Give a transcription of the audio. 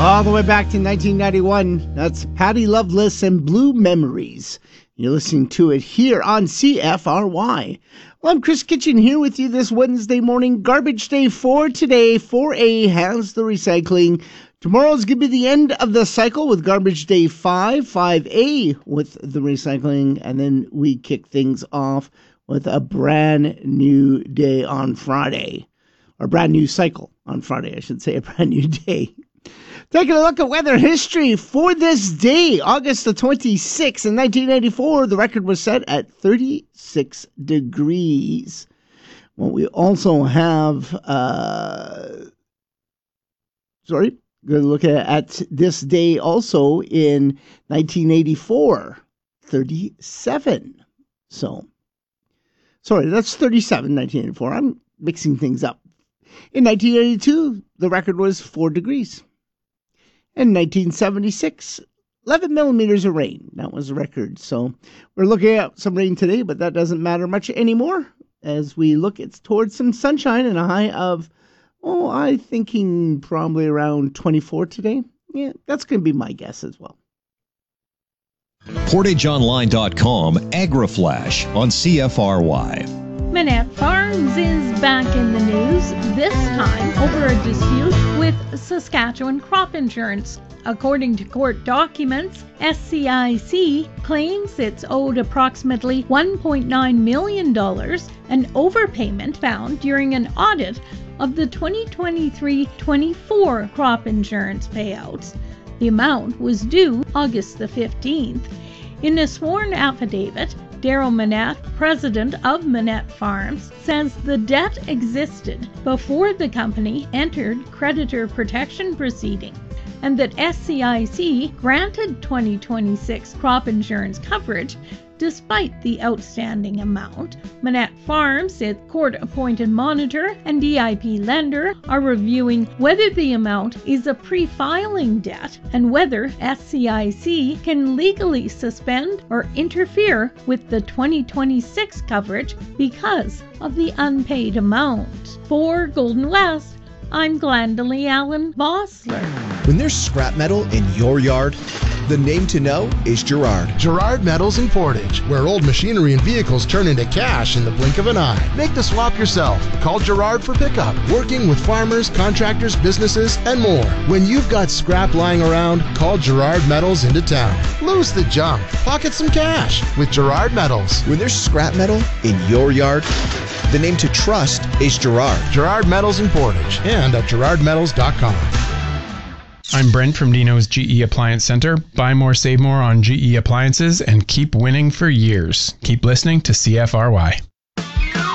All the way back to 1991. That's Patty Loveless and Blue Memories. You're listening to it here on CFRY. Well, I'm Chris Kitchen here with you this Wednesday morning. Garbage day for today. 4A has the recycling. Tomorrow's going to be the end of the cycle with garbage day 5. 5A with the recycling. And then we kick things off with a brand new day on Friday. Or brand new cycle on Friday, I should say. A brand new day. Taking a look at weather history for this day, August the 26th in 1984, the record was set at 36 degrees. Well, we also have, going to look at this day also in 1984, 37. So, sorry, that's 37, 1984. I'm mixing things up. In 1982, the record was 4 degrees. In 1976, 11 millimeters of rain. That was a record. So we're looking at some rain today, but that doesn't matter much anymore as we look towards some sunshine and a high of, I'm thinking probably around 24 today. Yeah, that's going to be my guess as well. PortageOnline.com AgriFlash on CFRY. Manette Farms is back in the news, this time over a dispute with Saskatchewan Crop Insurance. According to court documents, SCIC claims it's owed approximately $1.9 million, an overpayment found during an audit of the 2023-24 crop insurance payouts. The amount was due August the 15th. In a sworn affidavit, Daryl Manette, president of Manette Farms, says the debt existed before the company entered creditor protection proceedings, and that SCIC granted 2026 crop insurance coverage despite the outstanding amount. Manette Farms, its court-appointed monitor and DIP lender, are reviewing whether the amount is a pre-filing debt and whether SCIC can legally suspend or interfere with the 2026 coverage because of the unpaid amount. For Golden West, I'm Glendalee Allen Vossler. When there's scrap metal in your yard, the name to know is Gerard. Gerard Metals in Portage, where old machinery and vehicles turn into cash in the blink of an eye. Make the swap yourself. Call Gerard for pickup. Working with farmers, contractors, businesses, and more. When you've got scrap lying around, call Gerard Metals into town. Lose the junk. Pocket some cash with Gerard Metals. When there's scrap metal in your yard, the name to trust is Gerard. Gerard Metals in Portage and at gerardmetals.com. I'm Brent from Dino's GE Appliance Center. Buy more, save more on GE appliances and keep winning for years. Keep listening to CFRY.